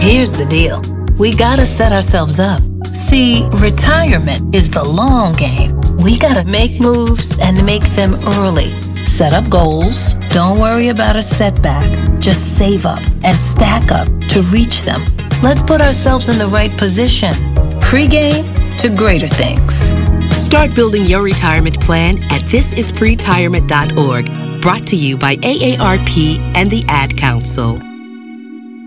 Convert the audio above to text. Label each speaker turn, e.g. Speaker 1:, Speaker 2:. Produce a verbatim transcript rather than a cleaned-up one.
Speaker 1: Here's the deal. We gotta set ourselves up. See, retirement is the long game. We gotta make moves and make them early. Set up goals. Don't worry about a setback. Just save up and stack up to reach them. Let's put ourselves in the right position. Pre-game to greater things.
Speaker 2: Start building your retirement plan at this is pretirement dot org. Brought to you by A A R P and the Ad Council.